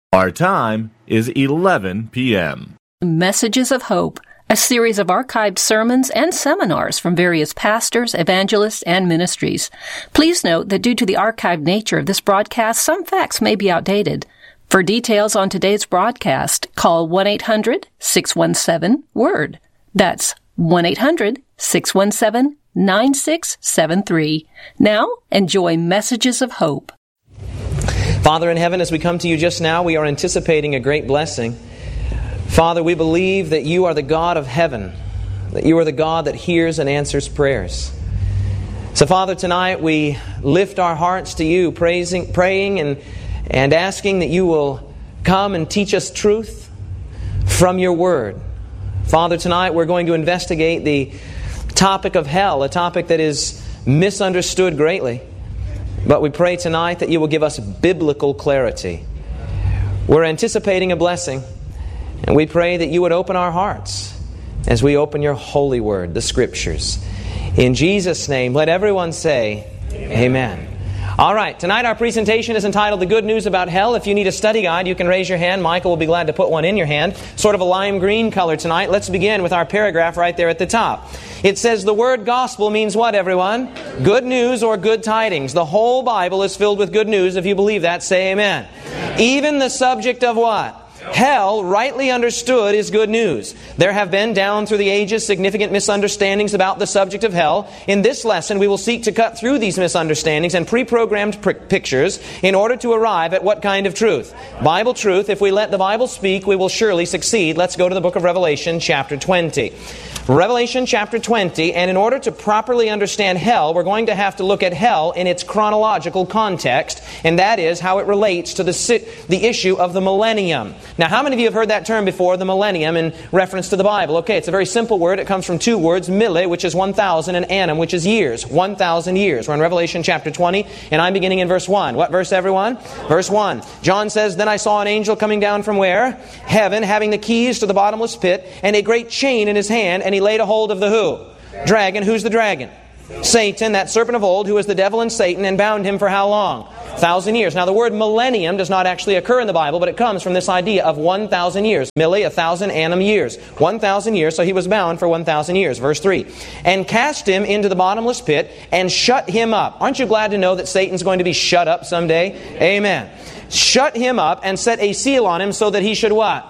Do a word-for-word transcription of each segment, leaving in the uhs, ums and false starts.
Our time is eleven p.m. Messages of Hope, a series of archived sermons and seminars from various pastors, evangelists, and ministries. Please note that due to the archived nature of this broadcast, some facts may be outdated. For details on today's broadcast, call one eight hundred six one seven WORD. That's one eight hundred six one seven nine six seven three. Now, enjoy Messages of Hope. Father in heaven, as we come to you just now, we are anticipating a great blessing. Father, we believe that you are the God of heaven, that you are the God that hears and answers prayers. So, Father, tonight we lift our hearts to you, praising, praying and, and asking that you will come and teach us truth from your word. Father, tonight we're going to investigate the topic of hell, a topic that is misunderstood greatly. But we pray tonight that you will give us biblical clarity. We're anticipating a blessing, and we pray that you would open our hearts as we open your holy word, the Scriptures. In Jesus' name, let everyone say, Amen. Amen. All right, tonight our presentation is entitled The Good News About Hell. If you need a study guide, you can raise your hand. Michael will be glad to put one in your hand. Sort of a lime green color tonight. Let's begin with our paragraph right there at the top. It says the word gospel means what, everyone? Good news or good tidings. The whole Bible is filled with good news. If you believe that, say amen. Amen. Even the subject of what? Hell, rightly understood, is good news. There have been, down through the ages, significant misunderstandings about the subject of hell. In this lesson, we will seek to cut through these misunderstandings and pre-programmed pr- pictures in order to arrive at what kind of truth? Bible truth. If we let the Bible speak, we will surely succeed. Let's go to the book of Revelation, chapter twenty. Revelation chapter twenty, and in order to properly understand hell, we're going to have to look at hell in its chronological context, and that is how it relates to the, the issue of the millennium. Now, how many of you have heard that term before, the millennium, in reference to the Bible? Okay, it's a very simple word. It comes from two words, mille, which is one thousand, and annum, which is years. one thousand years. We're in Revelation chapter twenty, and I'm beginning in verse one. What verse, everyone? Verse one. John says, Then I saw an angel coming down from where? Heaven, having the keys to the bottomless pit, and a great chain in his hand, and he laid a hold of the who? Dragon. Who's the dragon? Satan, that serpent of old, who is the devil and Satan, and bound him for how long? A thousand years. Now, the word millennium does not actually occur in the Bible, but it comes from this idea of one thousand years. Milli, a thousand, annum, years. One thousand years, so he was bound for one thousand years. Verse three. And cast him into the bottomless pit, and shut him up. Aren't you glad to know that Satan's going to be shut up someday? Amen. Shut him up, and set a seal on him, so that he should what?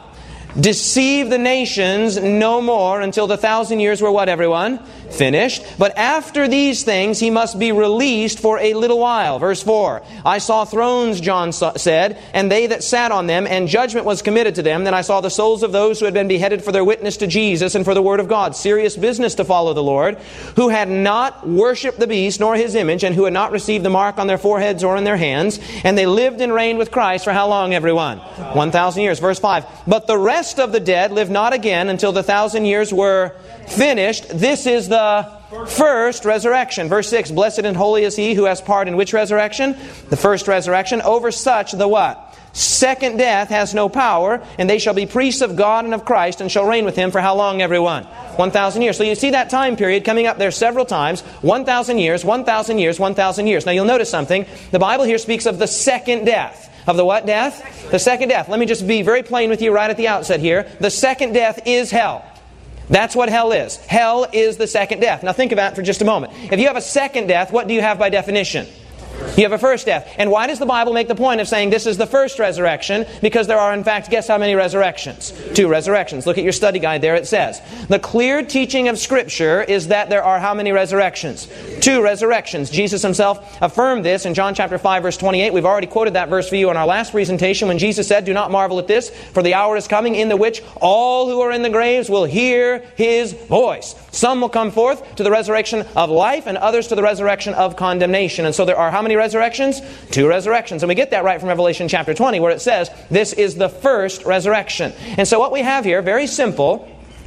Deceive the nations no more until the thousand years were what, everyone? Finished. But after these things he must be released for a little while. Verse four. I saw thrones, John said, and they that sat on them, and judgment was committed to them. Then I saw the souls of those who had been beheaded for their witness to Jesus and for the word of God. Serious business to follow the Lord. Who had not worshipped the beast nor his image, and who had not received the mark on their foreheads or in their hands. And they lived and reigned with Christ for how long, everyone? One thousand years. Verse five. But the rest of the dead live not again until the thousand years were finished. This is the first resurrection. Verse six. Blessed and holy is he who has part in which resurrection? The first resurrection. Over such the what? Second death has no power, and they shall be priests of God and of Christ, and shall reign with him for how long, everyone? One thousand years. So you see that time period coming up there several times. One thousand years, one thousand years, one thousand years. Now you'll notice something. The Bible here speaks of the second death. Of the what death? The second death. Let me just be very plain with you right at the outset here. The second death is hell. That's what hell is. Hell is the second death. Now think about it for just a moment. If you have a second death, what do you have by definition? You have a first death. And why does the Bible make the point of saying this is the first resurrection? Because there are, in fact, guess how many resurrections? Two resurrections. Look at your study guide there. It says, the clear teaching of Scripture is that there are how many resurrections? Two resurrections. Jesus himself affirmed this in John chapter five, verse twenty-eight. We've already quoted that verse for you in our last presentation when Jesus said, Do not marvel at this, for the hour is coming in the which all who are in the graves will hear His voice. Some will come forth to the resurrection of life, and others to the resurrection of condemnation. And so there are how many resurrections? Two resurrections. And we get that right from Revelation chapter twenty, where it says, this is the first resurrection. And so what we have here, very simple,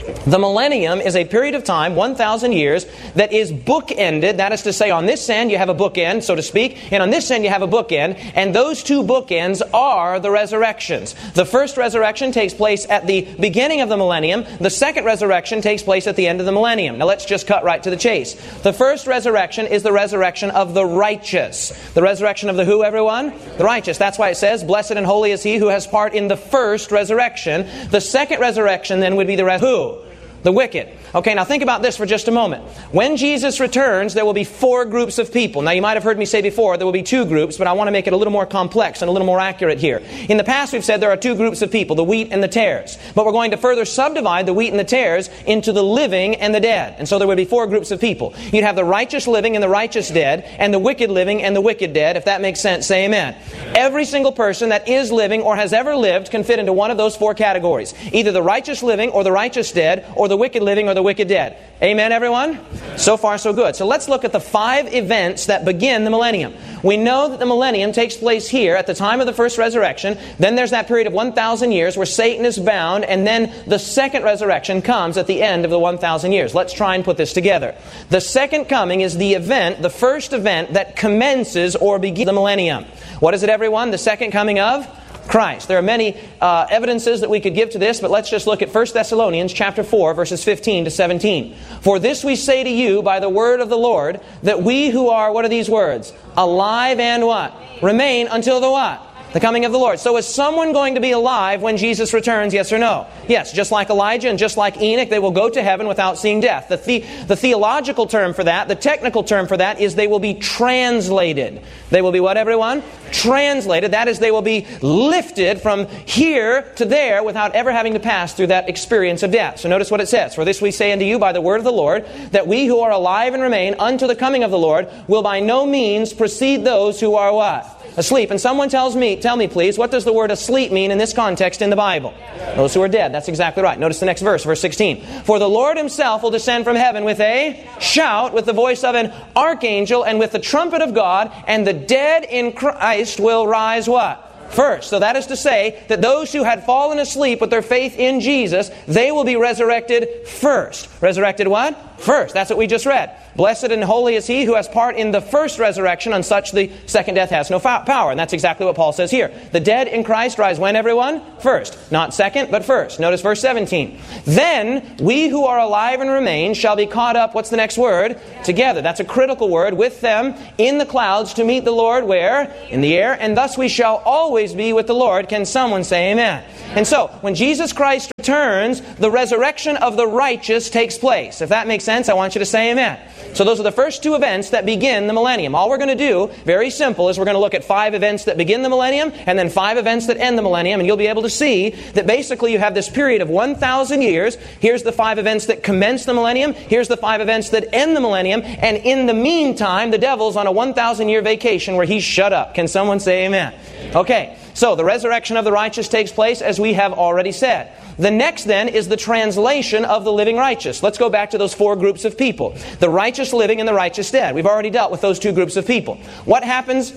The millennium is a period of time, one thousand years, that is bookended. That is to say, on this end you have a bookend, so to speak, and on this end you have a bookend, and those two bookends are the resurrections. The first resurrection takes place at the beginning of the millennium. The second resurrection takes place at the end of the millennium. Now let's just cut right to the chase. The first resurrection is the resurrection of the righteous. The resurrection of the who, everyone? The righteous. That's why it says, blessed and holy is he who has part in the first resurrection. The second resurrection then would be the res- who? The wicked. Okay, now think about this for just a moment. When Jesus returns, there will be four groups of people. Now you might have heard me say before, there will be two groups, but I want to make it a little more complex and a little more accurate here. In the past we've said there are two groups of people, the wheat and the tares. But we're going to further subdivide the wheat and the tares into the living and the dead. And so there would be four groups of people. You'd have the righteous living and the righteous dead, and the wicked living and the wicked dead. If that makes sense, say amen. Every single person that is living or has ever lived can fit into one of those four categories. Either the righteous living or the righteous dead, or the wicked living or the wicked dead. Amen, everyone? So far, so good. So let's look at the five events that begin the millennium. We know that the millennium takes place here at the time of the first resurrection. Then there's that period of one thousand years where Satan is bound. And then the second resurrection comes at the end of the one thousand years. Let's try and put this together. The second coming is the event, the first event that commences or begins the millennium. What is it, everyone? The second coming of Christ. There are many uh, evidences that we could give to this, but let's just look at First Thessalonians chapter four, verses fifteen to seventeen. For this we say to you by the word of the Lord, that we who are, what are these words? Alive and what? Remain until the what? The coming of the Lord. So is someone going to be alive when Jesus returns, yes or no? Yes, just like Elijah and just like Enoch, they will go to heaven without seeing death. The, the, the theological term for that, the technical term for that is they will be translated. They will be what, everyone? Translated. That is, they will be lifted from here to there without ever having to pass through that experience of death. So notice what it says. For this we say unto you by the word of the Lord, that we who are alive and remain unto the coming of the Lord will by no means precede those who are what? Asleep. And someone tells me, tell me please, what does the word asleep mean in this context in the Bible? Those who are dead. That's exactly right. Notice the next verse, verse sixteen. For the Lord himself will descend from heaven with a shout, with the voice of an archangel, and with the trumpet of God, and the dead in Christ will rise what? First. So that is to say that those who had fallen asleep with their faith in Jesus, they will be resurrected first. Resurrected what? First. That's what we just read. Blessed and holy is he who has part in the first resurrection. On such the second death has no power. And that's exactly what Paul says here. The dead in Christ rise when, everyone? First. Not second, but first. Notice verse seventeen. Then we who are alive and remain shall be caught up, what's the next word? Together. That's a critical word. With them in the clouds to meet the Lord where? In the air. And thus we shall always be with the Lord. Can someone say amen? And so, when Jesus Christ returns, the resurrection of the righteous takes place. If that makes sense, I want you to say amen. So those are the first two events that begin the millennium. All we're going to do, very simple, is we're going to look at five events that begin the millennium and then five events that end the millennium. And you'll be able to see that basically you have this period of one thousand years. Here's the five events that commence the millennium. Here's the five events that end the millennium. And in the meantime, the devil's on a one thousand year vacation where he's shut up. Can someone say amen? Okay. So the resurrection of the righteous takes place, as we have already said. The next then is the translation of the living righteous. Let's go back to those four groups of people. The righteous living and the righteous dead. We've already dealt with those two groups of people. What happens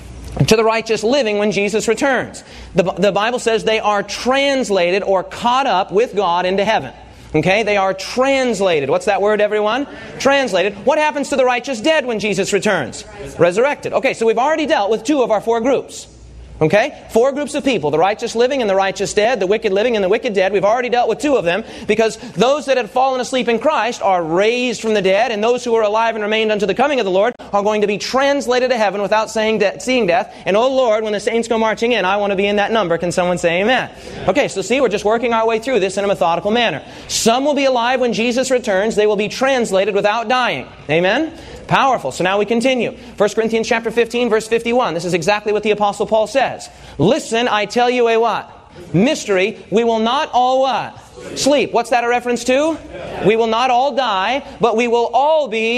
to the righteous living when Jesus returns? The, the Bible says they are translated or caught up with God into heaven. Okay, they are translated. What's that word, everyone? Translated. What happens to the righteous dead when Jesus returns? Resurrected. Okay, so we've already dealt with two of our four groups. Okay? Four groups of people. The righteous living and the righteous dead. The wicked living and the wicked dead. We've already dealt with two of them because those that had fallen asleep in Christ are raised from the dead, and those who are alive and remained unto the coming of the Lord are going to be translated to heaven without saying de- seeing death. And oh Lord, when the saints go marching in, I want to be in that number. Can someone say amen? Okay, so see, we're just working our way through this in a methodical manner. Some will be alive when Jesus returns. They will be translated without dying. Amen? Powerful. So now we continue. First Corinthians chapter fifteen, verse fifty-one. This is exactly what the Apostle Paul says. Listen, I tell you a what? Mystery. We will not all what? Sleep. What's that a reference to? We will not all die, but we will all be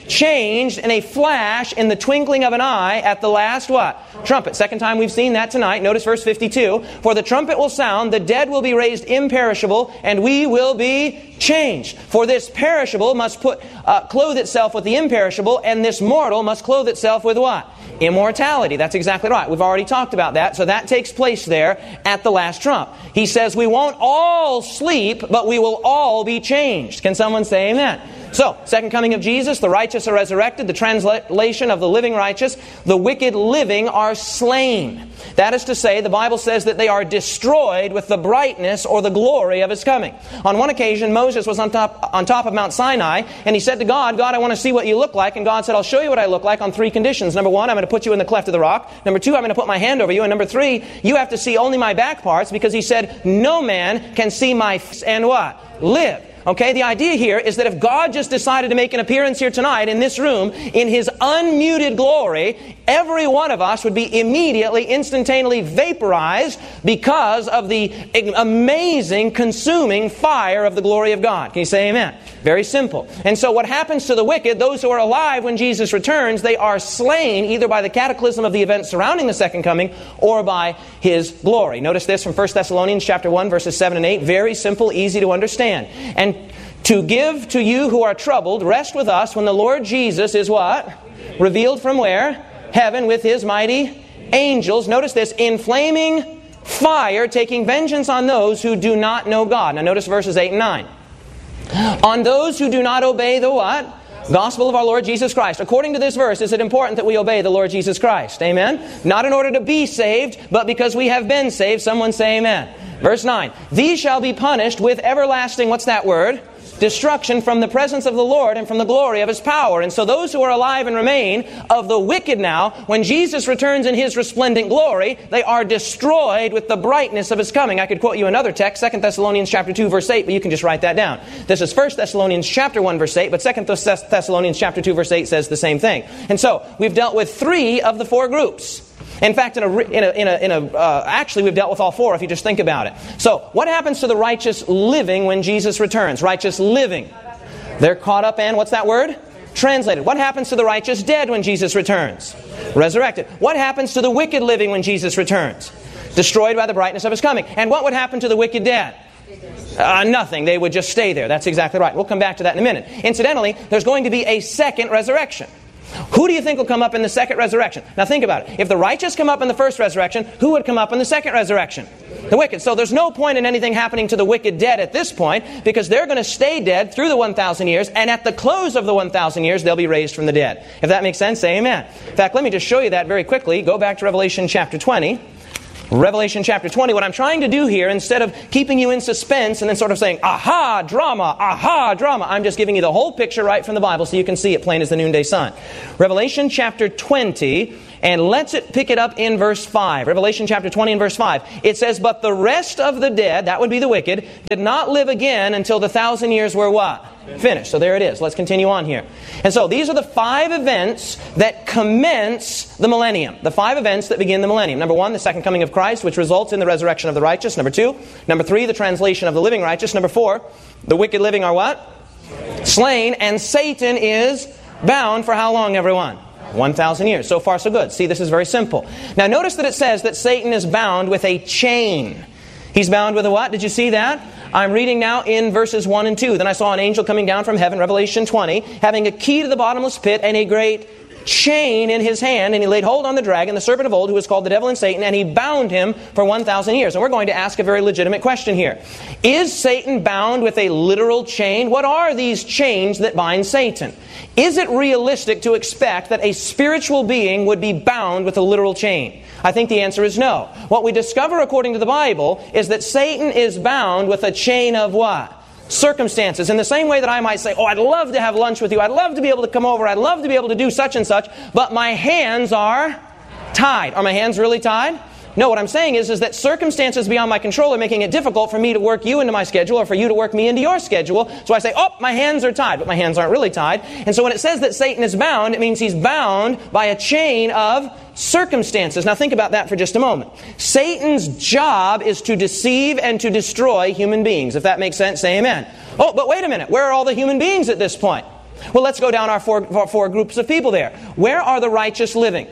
changed in a flash, in the twinkling of an eye, at the last what? Trumpet. Second time we've seen that tonight. Notice verse fifty-two. For the trumpet will sound, the dead will be raised imperishable, and we will be changed. For this perishable must put uh, clothe itself with the imperishable, and this mortal must clothe itself with what? Immortality. That's exactly right. We've already talked about that. So that takes place there at the last trump. He says we won't all sleep, but we will all be changed. Can someone say amen? So, second coming of Jesus, the righteous are resurrected, the translation of the living righteous, the wicked living are slain. That is to say, the Bible says that they are destroyed with the brightness or the glory of His coming. On one occasion, Moses was on top, on top of Mount Sinai, and he said to God, God, I want to see what you look like. And God said, I'll show you what I look like on three conditions. Number one, I'm going to put you in the cleft of the rock. Number two, I'm going to put my hand over you. And number three, you have to see only my back parts, because He said, no man can see my face and what? Live. Okay, the idea here is that if God just decided to make an appearance here tonight in this room in His unmuted glory, every one of us would be immediately, instantaneously vaporized because of the amazing, consuming fire of the glory of God. Can you say amen? Very simple. And so what happens to the wicked, those who are alive when Jesus returns, they are slain either by the cataclysm of the events surrounding the second coming or by His glory. Notice this from First Thessalonians chapter one, verses seven and eight. Very simple, easy to understand. And to give to you who are troubled, rest with us when the Lord Jesus is what? Revealed from where? Heaven with His mighty angels. Notice this, in flaming fire, taking vengeance on those who do not know God. Now notice verses eight and nine. On those who do not obey the what? Gospel of our Lord Jesus Christ. According to this verse, is it important that we obey the Lord Jesus Christ? Amen? Not in order to be saved, but because we have been saved. Someone say amen. Verse nine. These shall be punished with everlasting, what's that word? Destruction from the presence of the Lord and from the glory of His power. And so those who are alive and remain of the wicked now, when Jesus returns in His resplendent glory, they are destroyed with the brightness of His coming. I could quote you another text, Second Thessalonians chapter two, verse eight, but you can just write that down. This is First Thessalonians chapter one, verse eight, but Second Thessalonians chapter two, verse eight says the same thing. And so we've dealt with three of the four groups. In fact, in a, in a, in a, in a uh, actually, we've dealt with all four if you just think about it. So, what happens to the righteous living when Jesus returns? Righteous living. They're caught up and, what's that word? Translated. What happens to the righteous dead when Jesus returns? Resurrected. What happens to the wicked living when Jesus returns? Destroyed by the brightness of His coming. And what would happen to the wicked dead? Uh, nothing. They would just stay there. That's exactly right. We'll come back to that in a minute. Incidentally, there's going to be a second resurrection. Who do you think will come up in the second resurrection? Now think about it. If the righteous come up in the first resurrection, who would come up in the second resurrection? The wicked. So there's no point in anything happening to the wicked dead at this point, because they're going to stay dead through the one thousand years, and at the close of the one thousand years, they'll be raised from the dead. If that makes sense, say amen. In fact, let me just show you that very quickly. Go back to Revelation chapter twenty. Revelation chapter twenty, what I'm trying to do here, instead of keeping you in suspense and then sort of saying, aha, drama, aha, drama, I'm just giving you the whole picture right from the Bible so you can see it plain as the noonday sun. Revelation chapter twenty, and let's it pick it up in verse five. Revelation chapter twenty and verse five. It says, but the rest of the dead, that would be the wicked, did not live again until the thousand years were what? Finished. So there it is. Let's continue on here. And so these are the five events that commence the millennium. The five events that begin the millennium. Number one, the second coming of Christ, which results in the resurrection of the righteous. Number two. Number three, the translation of the living righteous. Number four, the wicked living are what? Slain. And Satan is bound for how long, everyone? one thousand years. So far, so good. See, this is very simple. Now, notice that it says that Satan is bound with a chain. He's bound with a what? Did you see that? I'm reading now in verses one and two. Then I saw an angel coming down from heaven, Revelation twenty, having a key to the bottomless pit and a great chain in his hand. And he laid hold on the dragon, the serpent of old, who is called the devil and Satan, and he bound him for one thousand years. And we're going to ask a very legitimate question here. Is Satan bound with a literal chain? What are these chains that bind Satan? Is it realistic to expect that a spiritual being would be bound with a literal chain? I think the answer is no. What we discover according to the Bible is that Satan is bound with a chain of what? Circumstances. In the same way that I might say, oh, I'd love to have lunch with you. I'd love to be able to come over. I'd love to be able to do such and such. But my hands are tied. Are my hands really tied? No, what I'm saying is, is that circumstances beyond my control are making it difficult for me to work you into my schedule or for you to work me into your schedule. So I say, oh, my hands are tied. But my hands aren't really tied. And so when it says that Satan is bound, it means he's bound by a chain of circumstances. Now think about that for just a moment. Satan's job is to deceive and to destroy human beings. If that makes sense, say amen. Oh, but wait a minute. Where are all the human beings at this point? Well, let's go down our four, our four groups of people there. Where are the righteous living?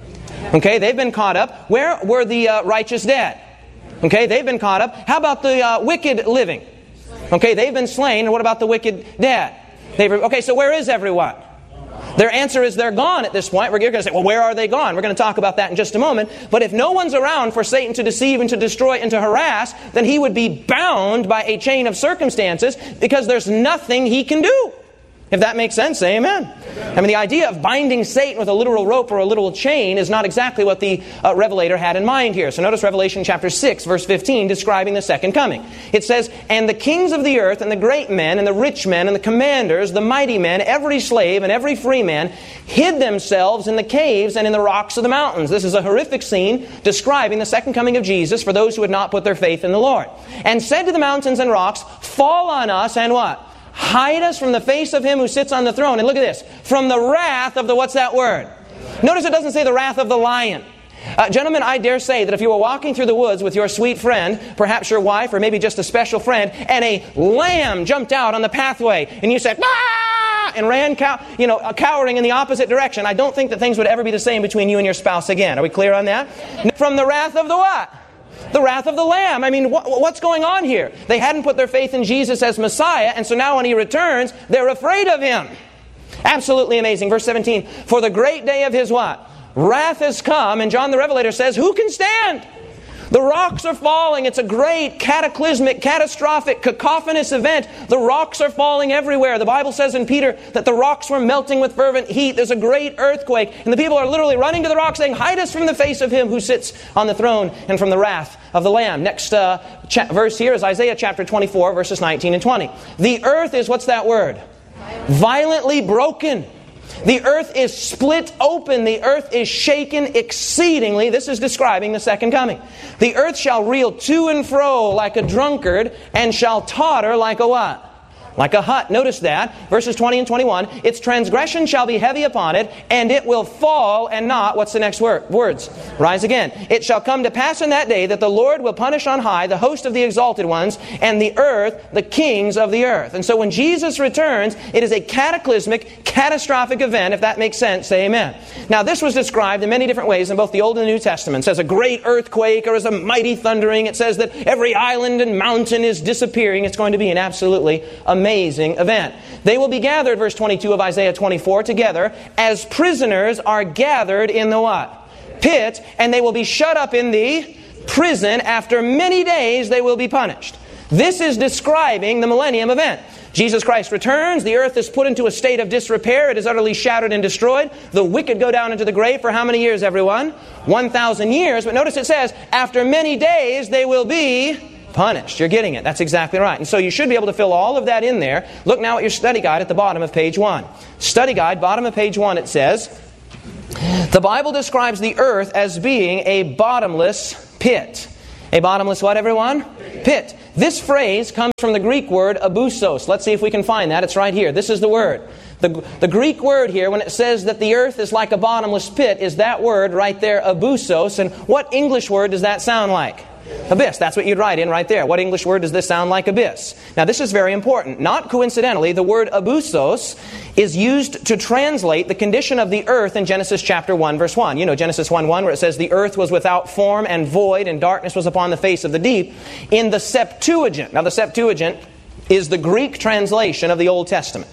Okay, they've been caught up. Where were the uh, righteous dead? Okay, they've been caught up. How about the uh, wicked living? Okay, they've been slain. And what about the wicked dead? They've, okay, so where is everyone? Their answer is they're gone at this point. We're going to say, well, where are they gone? We're going to talk about that in just a moment. But if no one's around for Satan to deceive and to destroy and to harass, then he would be bound by a chain of circumstances because there's nothing he can do. If that makes sense, say amen. I mean, the idea of binding Satan with a literal rope or a literal chain is not exactly what the uh, Revelator had in mind here. So notice Revelation chapter six, verse fifteen, describing the second coming. It says, "And the kings of the earth, and the great men, and the rich men, and the commanders, the mighty men, every slave, and every free man, hid themselves in the caves and in the rocks of the mountains." This is a horrific scene describing the second coming of Jesus for those who had not put their faith in the Lord. "And said to the mountains and rocks, Fall on us, and" what? "Hide us from the face of him who sits on the throne." And look at this. "From the wrath of the," what's that word? Notice it doesn't say the wrath of the lion. Uh, gentlemen, I dare say that if you were walking through the woods with your sweet friend, perhaps your wife or maybe just a special friend, and a lamb jumped out on the pathway and you said, "Ah!" and ran cow- you know, uh, cowering in the opposite direction, I don't think that things would ever be the same between you and your spouse again. Are we clear on that? From the wrath of the what? The wrath of the Lamb. I mean, wh- what's going on here? They hadn't put their faith in Jesus as Messiah, and so now when He returns, they're afraid of Him. Absolutely amazing. Verse seventeen, "For the great day of His" what? "Wrath has come," and John the Revelator says, "Who can stand?" The rocks are falling. It's a great, cataclysmic, catastrophic, cacophonous event. The rocks are falling everywhere. The Bible says in Peter that the rocks were melting with fervent heat. There's a great earthquake. And the people are literally running to the rocks saying, "Hide us from the face of Him who sits on the throne and from the wrath of the Lamb." Next uh, cha- verse here is Isaiah chapter twenty-four, verses nineteen and twenty. "The earth is," what's that word? "Violently broken. The earth is split open. The earth is shaken exceedingly." This is describing the second coming. "The earth shall reel to and fro like a drunkard, and shall totter like a" what? Like a hut. Notice that. Verses twenty and twenty-one. "Its transgression shall be heavy upon it, and it will fall and not," what's the next word? Words. "Rise again. It shall come to pass in that day that the Lord will punish on high the host of the exalted ones, and the earth the kings of the earth." And so when Jesus returns, it is a cataclysmic, catastrophic event. If that makes sense, say amen. Now this was described in many different ways in both the Old and the New Testaments as a great earthquake or as a mighty thundering. It says that every island and mountain is disappearing. It's going to be an absolutely amazing Amazing event. "They will be gathered," verse twenty-two of Isaiah twenty-four, "together as prisoners are gathered in the" what? "Pit, and they will be shut up in the prison. After many days they will be punished." This is describing the millennium event. Jesus Christ returns. The earth is put into a state of disrepair. It is utterly shattered and destroyed. The wicked go down into the grave for how many years, everyone? one thousand years. But notice it says, after many days they will be punished. You're getting it. That's exactly right. And so you should be able to fill all of that in there. Look now at your study guide at the bottom of page one. Study guide, bottom of page one, it says, "The Bible describes the earth as being a bottomless pit." A bottomless what, everyone? Pit. This phrase comes from the Greek word abusos. Let's see if we can find that. It's right here. This is the word. The, the Greek word here, when it says that the earth is like a bottomless pit, is that word right there, abusos. And what English word does that sound like? Abyss. That's what you'd write in right there. What English word does this sound like? Abyss. Now this is very important. Not coincidentally, the word abusos is used to translate the condition of the earth in Genesis chapter one, verse one. You know Genesis one one, where it says the earth was without form and void, and darkness was upon the face of the deep. In the Septuagint. Now the Septuagint is the Greek translation of the Old Testament.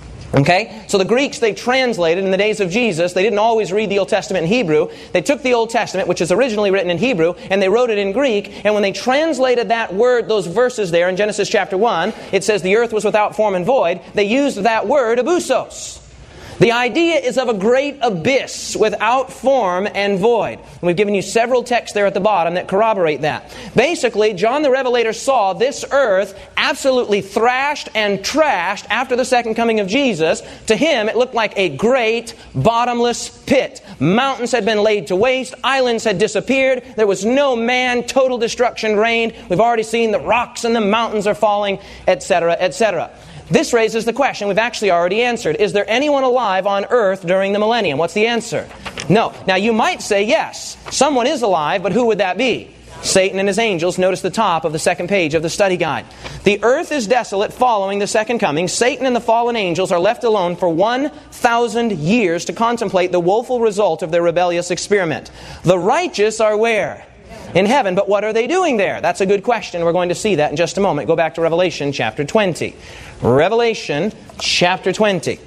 Okay? So the Greeks, they translated in the days of Jesus. They didn't always read the Old Testament in Hebrew. They took the Old Testament, which is originally written in Hebrew, and they wrote it in Greek. And when they translated that word, those verses there in Genesis chapter one, it says the earth was without form and void. They used that word, abusos. The idea is of a great abyss without form and void. And we've given you several texts there at the bottom that corroborate that. Basically, John the Revelator saw this earth absolutely thrashed and trashed after the second coming of Jesus. To him, it looked like a great bottomless pit. Mountains had been laid to waste. Islands had disappeared. There was no man. Total destruction reigned. We've already seen the rocks and the mountains are falling, et cetera, et cetera. This raises the question we've actually already answered. Is there anyone alive on earth during the millennium? What's the answer? No. Now you might say yes. Someone is alive, but who would that be? Satan and his angels. Notice the top of the second page of the study guide. The earth is desolate following the second coming. Satan and the fallen angels are left alone for one thousand years to contemplate the woeful result of their rebellious experiment. The righteous are where? In heaven. But what are they doing there? That's a good question. We're going to see that in just a moment. Go back to Revelation chapter twenty. Revelation chapter twenty.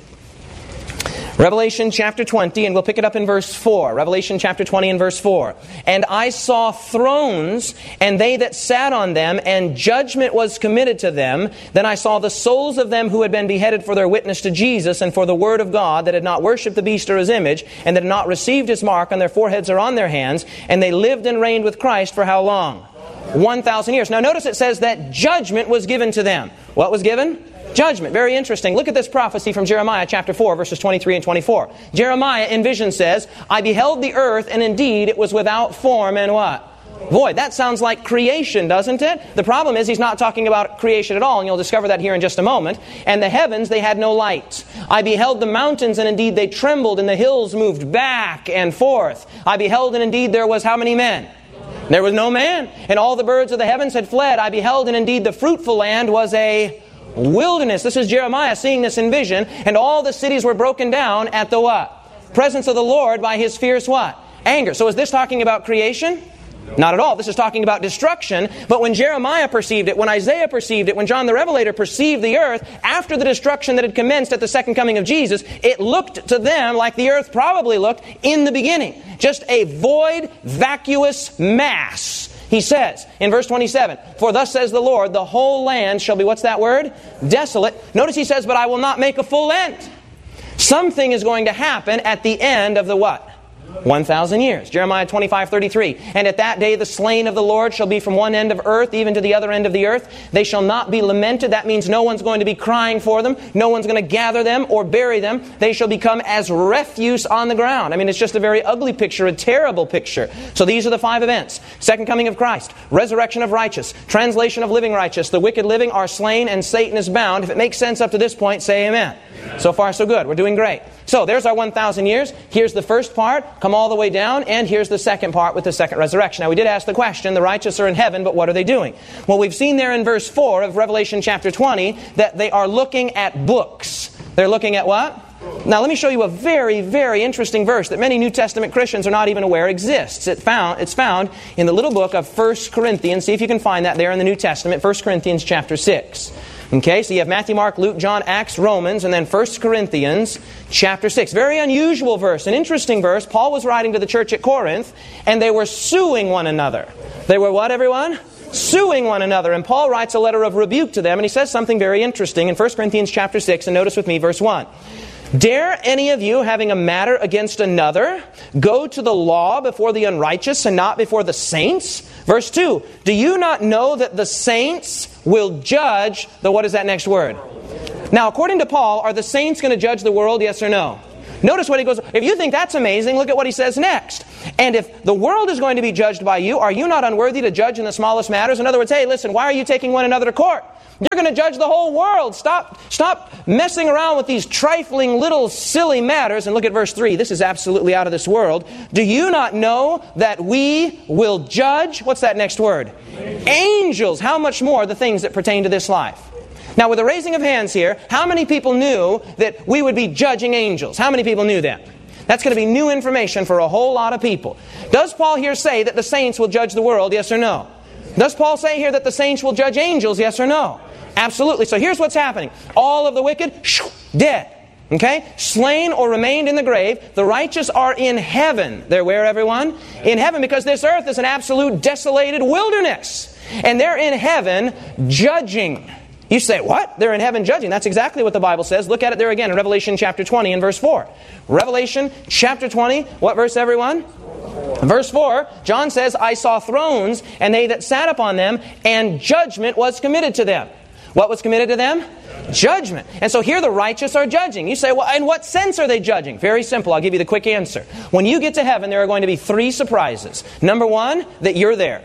Revelation chapter twenty, and we'll pick it up in verse four. Revelation chapter twenty and verse four. And I saw thrones, and they that sat on them, and judgment was committed to them. Then I saw the souls of them who had been beheaded for their witness to Jesus and for the word of God, that had not worshipped the beast or his image, and that had not received his mark on their foreheads or on their hands. And they lived and reigned with Christ for how long? one thousand years. Now notice it says that judgment was given to them. What was given? Judgment. Very interesting. Look at this prophecy from Jeremiah chapter four, verses twenty-three and twenty-four. Jeremiah in vision says, I beheld the earth, and indeed it was without form and what? Void. That sounds like creation, doesn't it? The problem is he's not talking about creation at all, and you'll discover that here in just a moment. And the heavens, they had no light. I beheld the mountains, and indeed they trembled, and the hills moved back and forth. I beheld, and indeed there was how many men? There was no man. And all the birds of the heavens had fled. I beheld, and indeed the fruitful land was a wilderness. This is Jeremiah seeing this in vision. And all the cities were broken down at the what? Presence of the Lord by His fierce what? Anger. So is this talking about creation? Not at all. This is talking about destruction. But when Jeremiah perceived it, when Isaiah perceived it, when John the Revelator perceived the earth, after the destruction that had commenced at the second coming of Jesus, it looked to them like the earth probably looked in the beginning. Just a void, vacuous mass. He says in verse twenty-seven, for thus says the Lord, the whole land shall be, what's that word? Desolate. Notice he says, but I will not make a full end. Something is going to happen at the end of the what? one thousand years. Jeremiah twenty-five thirty-three. And at that day the slain of the Lord shall be from one end of earth even to the other end of the earth. They shall not be lamented. That means no one's going to be crying for them. No one's going to gather them or bury them. They shall become as refuse on the ground. I mean, it's just a very ugly picture, a terrible picture. So these are the five events. Second coming of Christ. Resurrection of righteous. Translation of living righteous. The wicked living are slain and Satan is bound. If it makes sense up to this point, say amen. So far, so good. We're doing great. So there's our one thousand years. Here's the first part. Come all the way down. And here's the second part with the second resurrection. Now, we did ask the question, the righteous are in heaven, but what are they doing? Well, we've seen there in verse four of Revelation chapter twenty that they are looking at books. They're looking at what? Now, let me show you a very, very interesting verse that many New Testament Christians are not even aware exists. It found, it's found in the little book of First Corinthians. See if you can find that there in the New Testament. First Corinthians chapter six. Okay, so you have Matthew, Mark, Luke, John, Acts, Romans, and then First Corinthians chapter six. Very unusual verse, an interesting verse. Paul was writing to the church at Corinth, and they were suing one another. They were what, everyone? Suing one another. And Paul writes a letter of rebuke to them, and he says something very interesting in First Corinthians chapter six, and notice with me verse one. Dare any of you, having a matter against another, go to the law before the unrighteous and not before the saints? Verse two, do you not know that the saints will judge the, what is that next word? Now, according to Paul, are the saints going to judge the world, yes or no? Notice what he goes, if you think that's amazing, look at what he says next. And if the world is going to be judged by you, are you not unworthy to judge in the smallest matters? In other words, hey, listen, why are you taking one another to court? You're going to judge the whole world. Stop, stop messing around with these trifling little silly matters. And look at verse three. This is absolutely out of this world. Do you not know that we will judge? What's that next word? Angels. Angels. How much more the things that pertain to this life? Now, with the raising of hands here, how many people knew that we would be judging angels? How many people knew that? That's going to be new information for a whole lot of people. Does Paul here say that the saints will judge the world, yes or no? Does Paul say here that the saints will judge angels, yes or no? Absolutely. So here's what's happening. All of the wicked, shoo, dead. Okay? Slain or remained in the grave. The righteous are in heaven. They're where, everyone? In heaven, because this earth is an absolute desolated wilderness. And they're in heaven judging. You say, what? They're in heaven judging. That's exactly what the Bible says. Look at it there again in Revelation chapter twenty and verse four. Revelation chapter twenty. What verse, everyone? Verse four, John says, I saw thrones, and they that sat upon them, and judgment was committed to them. What was committed to them? Judgment. And so here the righteous are judging. You say, well, in what sense are they judging? Very simple. I'll give you the quick answer. When you get to heaven, there are going to be three surprises. Number one, that you're there.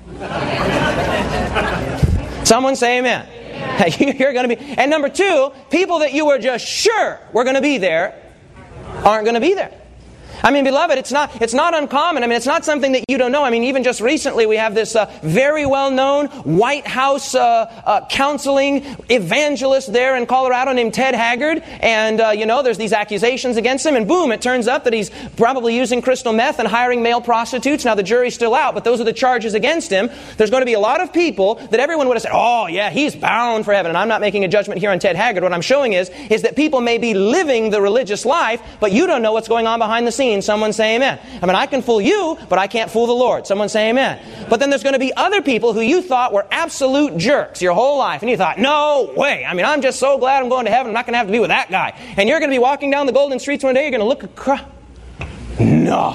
Someone say amen. You're going to be. And number two, people that you were just sure were going to be there aren't going to be there. I mean, beloved, it's not it's not uncommon. I mean, it's not something that you don't know. I mean, even just recently, we have this uh, very well-known White House uh, uh, counseling evangelist there in Colorado named Ted Haggard. And, uh, you know, there's these accusations against him. And boom, it turns up that he's probably using crystal meth and hiring male prostitutes. Now, the jury's still out, but those are the charges against him. There's going to be a lot of people that everyone would have said, oh, yeah, he's bound for heaven. And I'm not making a judgment here on Ted Haggard. What I'm showing is, is that people may be living the religious life, but you don't know what's going on behind the scenes. Someone say amen. I mean, I can fool you, but I can't fool the Lord. Someone say amen. But then there's going to be other people who you thought were absolute jerks your whole life. And you thought, no way. I mean, I'm just so glad I'm going to heaven. I'm not going to have to be with that guy. And you're going to be walking down the golden streets one day. You're going to look across. No.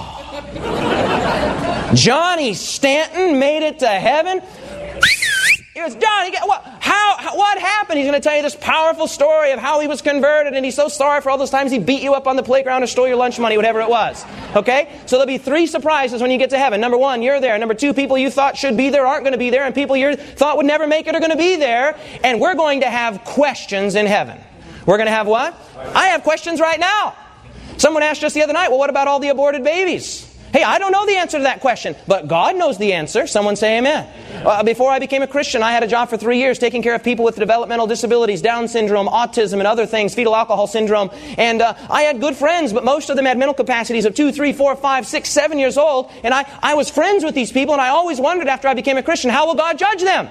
Johnny Stanton made it to heaven. He goes, Johnny, what, how, how, what happened? He's going to tell you this powerful story of how he was converted, and he's so sorry for all those times he beat you up on the playground or stole your lunch money, whatever it was. Okay? So there'll be three surprises when you get to heaven. Number one, you're there. Number two, people you thought should be there aren't going to be there, and people you thought would never make it are going to be there. And we're going to have questions in heaven. We're going to have what? I have questions right now. Someone asked just the other night, well, what about all the aborted babies? Hey, I don't know the answer to that question, but God knows the answer. Someone say amen. Uh, before I became a Christian, I had a job for three years taking care of people with developmental disabilities, Down syndrome, autism, and other things, fetal alcohol syndrome. And uh, I had good friends, but most of them had mental capacities of two, three, four, five, six, seven years old. And I, I was friends with these people, and I always wondered after I became a Christian, how will God judge them?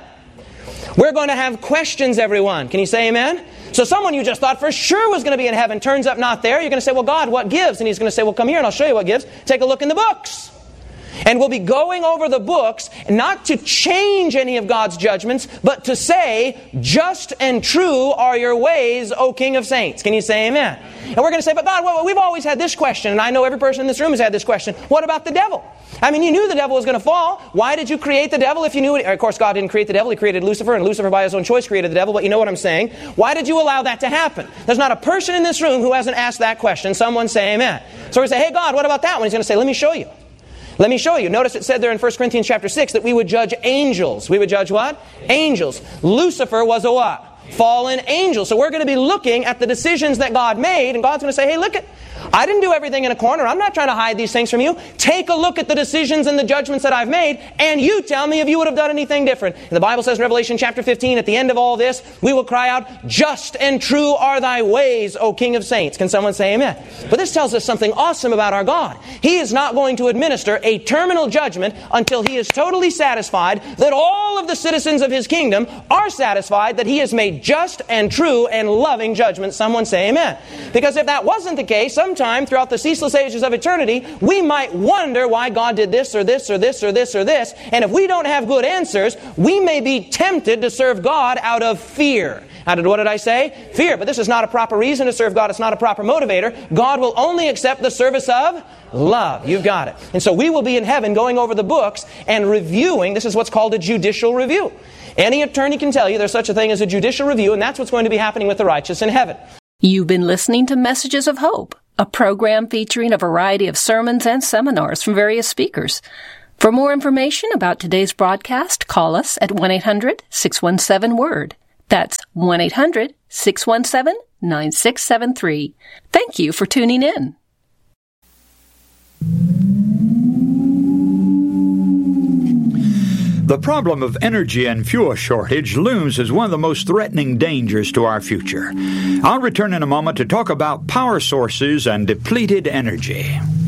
We're going to have questions, everyone. Can you say amen? So someone you just thought for sure was going to be in heaven turns up not there. You're going to say, well, God, what gives? And He's going to say, well, come here and I'll show you what gives. Take a look in the books. And we'll be going over the books, not to change any of God's judgments, but to say, just and true are your ways, O King of Saints. Can you say amen? And we're going to say, but God, well, we've always had this question, and I know every person in this room has had this question. What about the devil? I mean, you knew the devil was going to fall. Why did you create the devil if you knew it? Of course, God didn't create the devil. He created Lucifer, and Lucifer by his own choice created the devil, but you know what I'm saying. Why did you allow that to happen? There's not a person in this room who hasn't asked that question. Someone say amen. So we say, hey, God, what about that one? He's going to say, let me show you. Let me show you. Notice it said there in First Corinthians chapter six that we would judge angels. We would judge what? Angels. Lucifer was a what? Fallen angel. So we're going to be looking at the decisions that God made, and God's going to say, hey, look at, I didn't do everything in a corner. I'm not trying to hide these things from you. Take a look at the decisions and the judgments that I've made, and you tell me if you would have done anything different. And the Bible says in Revelation chapter fifteen, at the end of all this, we will cry out, just and true are thy ways, O King of Saints. Can someone say amen? But this tells us something awesome about our God. He is not going to administer a terminal judgment until He is totally satisfied that all of the citizens of His kingdom are satisfied that He has made just and true and loving judgments. Someone say amen. Because if that wasn't the case, sometime throughout the ceaseless ages of eternity, we might wonder why God did this or this or this or this or this. And if we don't have good answers, we may be tempted to serve God out of fear. Out of, what did I say? Fear. But this is not a proper reason to serve God. It's not a proper motivator. God will only accept the service of love. You've got it. And so we will be in heaven going over the books and reviewing. This is what's called a judicial review. Any attorney can tell you there's such a thing as a judicial review, and that's what's going to be happening with the righteous in heaven. You've been listening to Messages of Hope, a program featuring a variety of sermons and seminars from various speakers. For more information about today's broadcast, call us at one eight hundred six one seven word. That's one eight hundred six one seven nine six seven three. Thank you for tuning in. The problem of energy and fuel shortage looms as one of the most threatening dangers to our future. I'll return in a moment to talk about power sources and depleted energy.